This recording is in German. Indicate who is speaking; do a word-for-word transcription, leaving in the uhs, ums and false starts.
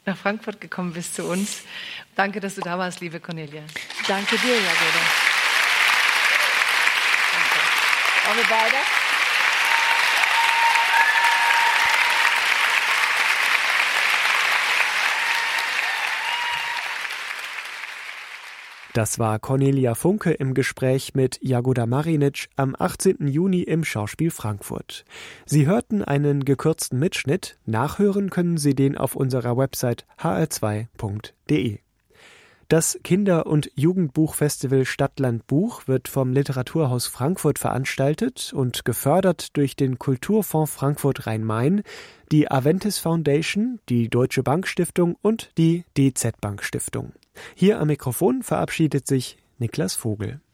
Speaker 1: nach Frankfurt gekommen bist zu uns. Danke, dass du da warst, liebe Cornelia.
Speaker 2: Danke dir, Jagoda. Danke. Wollen wir beide?
Speaker 3: Das war Cornelia Funke im Gespräch mit Jagoda Marinic am achtzehnten Juni im Schauspiel Frankfurt. Sie hörten einen gekürzten Mitschnitt. Nachhören können Sie den auf unserer Website h r zwei punkt d e. Das Kinder- und Jugendbuchfestival Stadtland Buch wird vom Literaturhaus Frankfurt veranstaltet und gefördert durch den Kulturfonds Frankfurt Rhein-Main, die Aventis Foundation, die Deutsche Bank Stiftung und die D Z Bank Stiftung. Hier am Mikrofon verabschiedet sich Niklas Vogel.